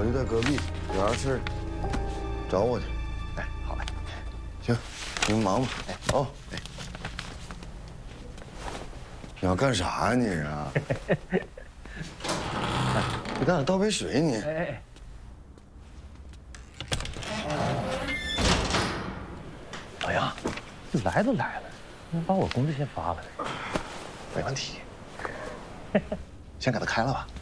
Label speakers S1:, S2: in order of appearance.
S1: 我就在隔壁，有啥事找我去。
S2: 哎，好嘞。
S1: 行，你们忙吧。
S2: 哎，
S1: 哦，哎，你要干啥呀你啊？给大伙倒杯水你。
S2: 哎。老杨，来都来了，能把我工资先发了？
S3: 没问题。先给他开了吧。